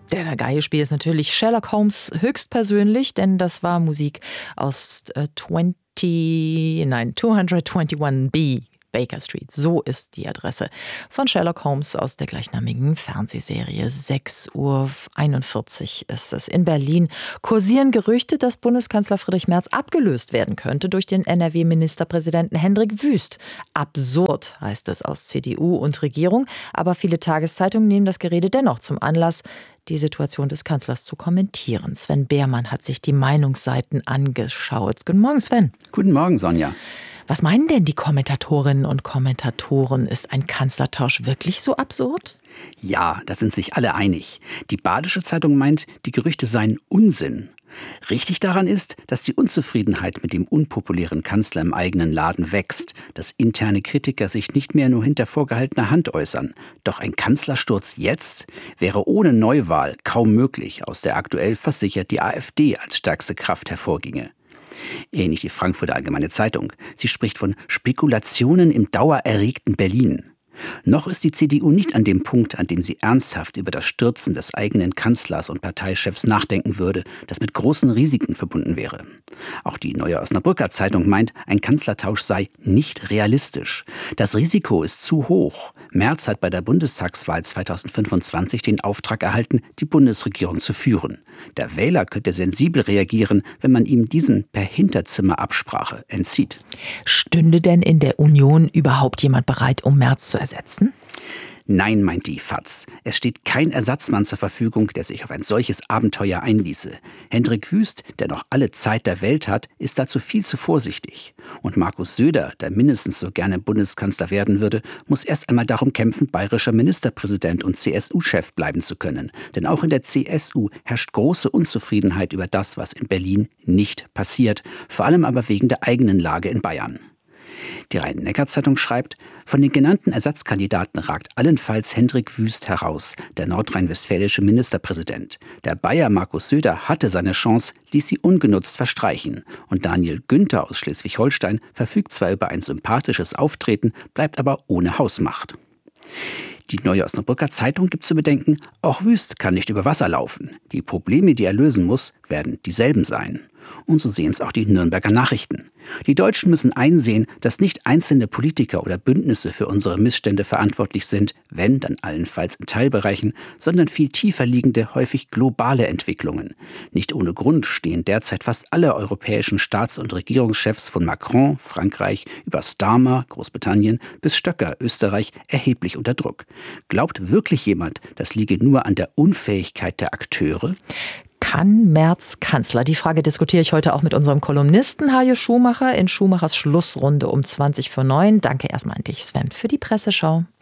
Der da Geige spielt ist natürlich Sherlock Holmes höchstpersönlich, denn das war Musik aus 221B Baker Street. So ist die Adresse von Sherlock Holmes aus der gleichnamigen Fernsehserie. 6:41 Uhr ist es. In Berlin kursieren Gerüchte, dass Bundeskanzler Friedrich Merz abgelöst werden könnte durch den NRW-Ministerpräsidenten Hendrik Wüst. Absurd, heißt es aus CDU und Regierung. Aber viele Tageszeitungen nehmen das Gerede dennoch zum Anlass, die Situation des Kanzlers zu kommentieren. Sven Behrmann hat sich die Meinungsseiten angeschaut. Guten Morgen, Sven. Guten Morgen, Sonja. Was meinen denn die Kommentatorinnen und Kommentatoren? Ist ein Kanzlertausch wirklich so absurd? Ja, da sind sich alle einig. Die Badische Zeitung meint, die Gerüchte seien Unsinn. Richtig daran ist, dass die Unzufriedenheit mit dem unpopulären Kanzler im eigenen Laden wächst, dass interne Kritiker sich nicht mehr nur hinter vorgehaltener Hand äußern. Doch ein Kanzlersturz jetzt wäre ohne Neuwahl kaum möglich, aus der aktuell versichert die AfD als stärkste Kraft hervorginge. Ähnlich die Frankfurter Allgemeine Zeitung. Sie spricht von Spekulationen im dauererregten Berlin. Noch ist die CDU nicht an dem Punkt, an dem sie ernsthaft über das Stürzen des eigenen Kanzlers und Parteichefs nachdenken würde, das mit großen Risiken verbunden wäre. Auch die Neue Osnabrücker Zeitung meint, ein Kanzlertausch sei nicht realistisch. Das Risiko ist zu hoch. Merz hat bei der Bundestagswahl 2025 den Auftrag erhalten, die Bundesregierung zu führen. Der Wähler könnte sensibel reagieren, wenn man ihm diesen per Hinterzimmerabsprache entzieht. Stünde denn in der Union überhaupt jemand bereit, um Merz zu ersetzen? Nein, meint die FAZ. Es steht kein Ersatzmann zur Verfügung, der sich auf ein solches Abenteuer einließe. Hendrik Wüst, der noch alle Zeit der Welt hat, ist dazu viel zu vorsichtig. Und Markus Söder, der mindestens so gerne Bundeskanzler werden würde, muss erst einmal darum kämpfen, bayerischer Ministerpräsident und CSU-Chef bleiben zu können. Denn auch in der CSU herrscht große Unzufriedenheit über das, was in Berlin nicht passiert. Vor allem aber wegen der eigenen Lage in Bayern. Die Rhein-Neckar-Zeitung schreibt, von den genannten Ersatzkandidaten ragt allenfalls Hendrik Wüst heraus, der nordrhein-westfälische Ministerpräsident. Der Bayer Markus Söder hatte seine Chance, ließ sie ungenutzt verstreichen. Und Daniel Günther aus Schleswig-Holstein verfügt zwar über ein sympathisches Auftreten, bleibt aber ohne Hausmacht. Die Neue Osnabrücker Zeitung gibt zu bedenken, auch Wüst kann nicht über Wasser laufen. Die Probleme, die er lösen muss, werden dieselben sein. Und so sehen es auch die Nürnberger Nachrichten. Die Deutschen müssen einsehen, dass nicht einzelne Politiker oder Bündnisse für unsere Missstände verantwortlich sind, wenn, dann allenfalls in Teilbereichen, sondern viel tiefer liegende, häufig globale Entwicklungen. Nicht ohne Grund stehen derzeit fast alle europäischen Staats- und Regierungschefs von Macron, Frankreich, über Starmer, Großbritannien, bis Stöcker, Österreich, erheblich unter Druck. Glaubt wirklich jemand, das liege nur an der Unfähigkeit der Akteure? Kann Merz Kanzler? Die Frage diskutiere ich heute auch mit unserem Kolumnisten Hajo Schumacher in Schumachers Schlussrunde um 8:20. Danke erstmal an dich, Sven, für die Presseschau.